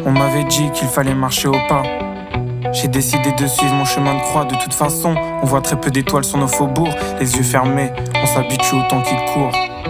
On m'avait dit qu'il fallait marcher au pas. J'ai décidé de suivre mon chemin de croix. De toute façon, on voit très peu d'étoiles sur nos faubourgs. Les yeux fermés, on s'habitue au temps qu'il court.